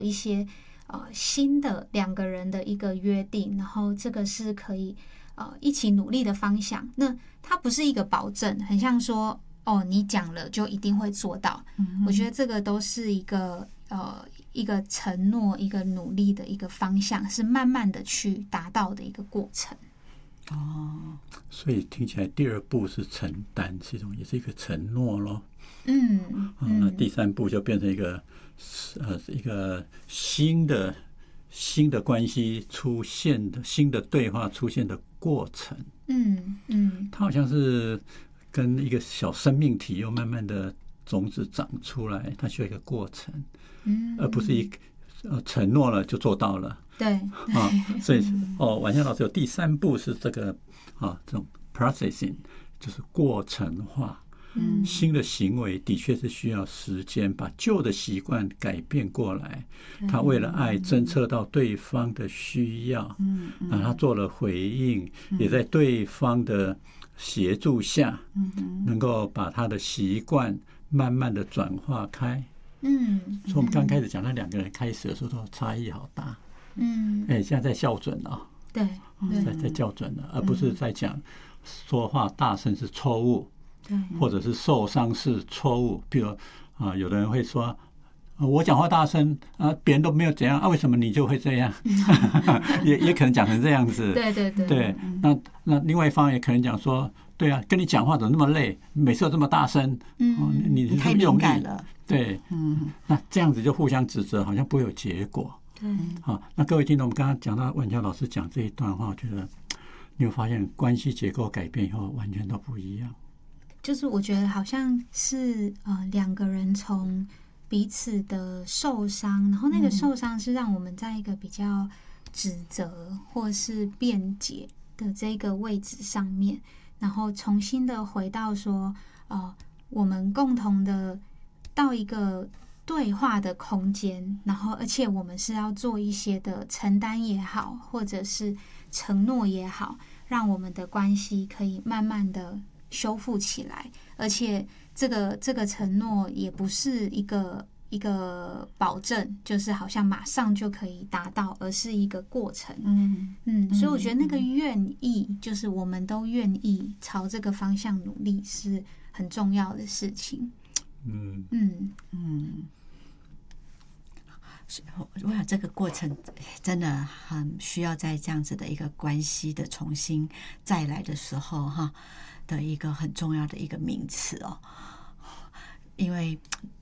一些新的两个人的一个约定，然后这个是可以一起努力的方向。那它不是一个保证，很像说你讲了就一定会做到。我觉得这个都是一个承诺，一个努力的一个方向，是慢慢的去达到的一个过程。 所以听起来第二步是承担，也是一个承诺咯。那第三步就变成一个新的关系出现的新的对话出现的过程。它好像是跟一个小生命体又慢慢的种子长出来，它需要一个过程，而不是承诺了就做到了。 对所以婉香老师有第三步是这个这种 processing， 就是过程化。新的行为的确是需要时间，把旧的习惯改变过来。他为了爱侦测到对方的需要，他做了回应，也在对方的协助下，能够把他的习惯慢慢的转化开。所以我们刚开始讲，那两个人开始的时候都差异好大。现在在校准了， 对， 在校准了，而不是在讲说话大声是错误。或者是受伤是错误，比如有的人会说我讲话大声别人都没有怎样为什么你就会这样？也可能讲成这样子。对，那另外一方也可能讲说，对啊，跟你讲话怎么那么累，每次都这么大声，你太敏感了。 对，那这样子就互相指责，好像不会有结果。那各位听众，我们刚刚讲到婉乔老师讲这一段话，我觉得你会发现关系结构改变以后完全都不一样。 就是我觉得好像是两个人从彼此的受伤，然后那个受伤是让我们在一个比较指责或是辩解的这个位置上面，然后重新的回到说我们共同的到一个对话的空间，然后而且我们是要做一些的承担也好，或者是承诺也好，让我们的关系可以慢慢的修复起来。而且这个承诺也不是一个保证，就是好像马上就可以达到，而是一个过程。所以我觉得那个愿意，就是我们都愿意朝这个方向努力，是很重要的事情。 我想这个过程真的很需要在这样子的一个关系的重新再来的时候的一个很重要的一个名词因为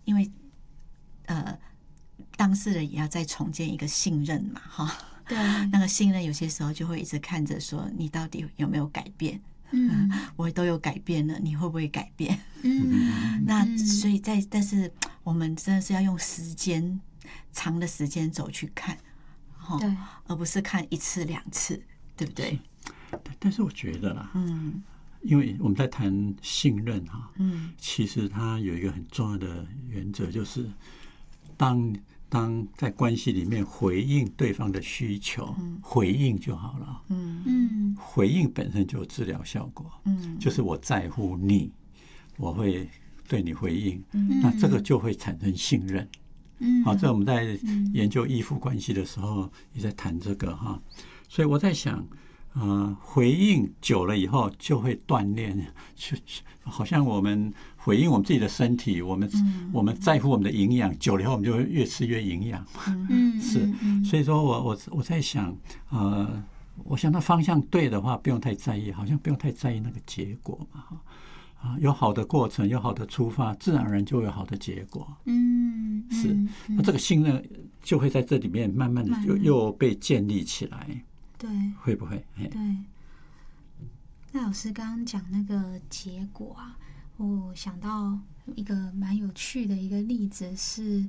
当事人也要再重建一个信任嘛对， 那个信任有些时候就会一直看着说你到底有没有改变。我都有改变了，你会不会改变？那所以但是我们真的是要用长的时间走去看，而不是看一次两次，对不对？ 但是我觉得啦，因为我们在谈信任其实它有一个很重要的原则，就是当在关系里面回应对方的需求，回应就好了。回应本身就有治疗效果。就是我在乎你，我会对你回应，那这个就会产生信任。这我们在研究依附关系的时候也在谈这个所以我在想回应久了以后就会锻炼，好像我们回应我们自己的身体，我们在乎我们的营养，久了以后我们就会越吃越营养。是，所以说我在想我想到方向对的话不用太在意，好像不用太在意那个结果嘛有好的过程，有好的出发，自然而然就有好的结果。是，那这个信任就会在这里面慢慢的又被建立起来。 对， 会不会？ 对。那老师刚刚讲那个结果我想到一个蛮有趣的一个例子是，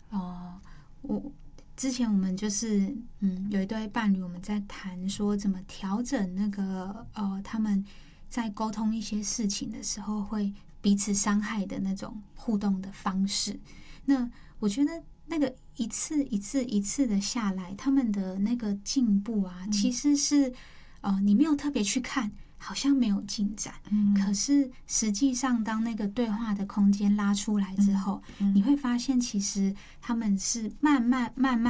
之前我们就是有一对伴侣，我们在谈说怎么调整那个他们在沟通一些事情的时候会彼此伤害的那种互动的方式。那我觉得那个一次一次的下来，他们的那个进步其实是你没有特别去看， 好像没有进展，可是实际上当那个对话的空间拉出来之后，你会发现其实他们是慢慢